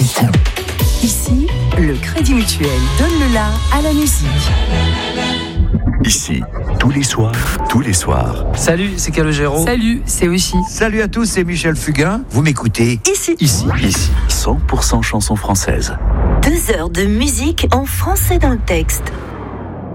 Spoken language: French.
Ici, le Crédit Mutuel donne le la à la musique. Ici, tous les soirs. Salut, c'est Calogero. Salut, c'est Oshi. Salut à tous, c'est Michel Fugain. Vous m'écoutez Ici. 100% chansons françaises. 2 heures de musique en français dans le texte.